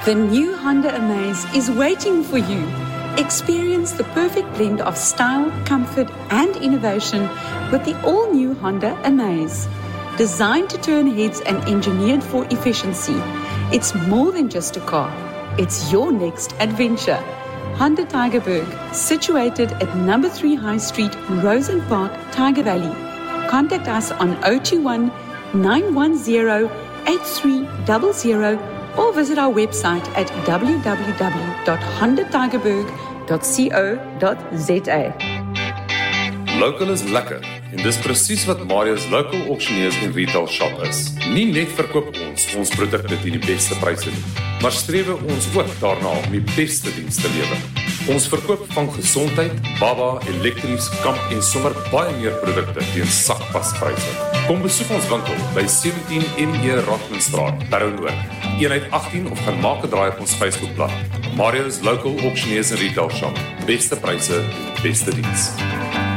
The new Honda Amaze is waiting for you. Experience the perfect blend of style, comfort, and innovation with the all-new Honda Amaze. Designed to turn heads and engineered for efficiency, it's more than just a car. It's your next adventure. Honda Tygerberg, situated at number 3 High Street, Rosen Park, Tiger Valley. Contact us on 021 910 8300 or visit our website at www.hondatigerberg.co.za. Local is lekker en dis presies wat Marius Local Auctioneers en Retail Shop is. Nie net verkoop ons produkte teen die beste pryse nie, maar streef ons ook daarna om die beste diens te lewer. Ons verkoop van gesondheid, baba, elektries, kamp en sommer baie meer produkte teen sakpaspryse. Kom besoek ons winkel by 17 NE Rockmanstraat, Barrow-Noord, eenheid 18 of gaan maak 'n draai op ons Facebookblad. Marius Local Auctioneers en Retail Shop. Beste pryse, beste diens.